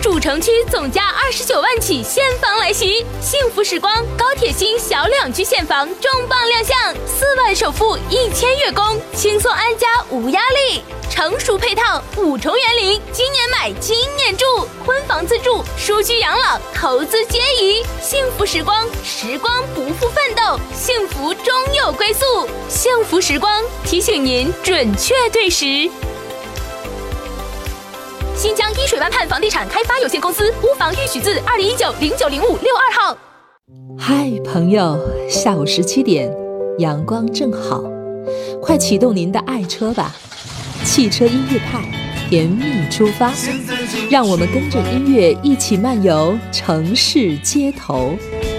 主城区总价29万起现房来袭，幸福时光高铁新小两居现房重磅亮相，4万首付1000月供，轻松安家无压力。成熟配套5重园林，今年买今年住，婚房自住、舒居养老、投资皆宜。幸福时光，时光不负奋斗，幸福终有归宿。幸福时光提醒您准确对时。新疆伊水湾畔房地产开发有限公司屋房预许字2019090562号。 嗨，朋友，下午17点，阳光正好，快启动您的爱车吧！汽车音乐派，甜蜜出发，让我们跟着音乐一起漫游城市街头。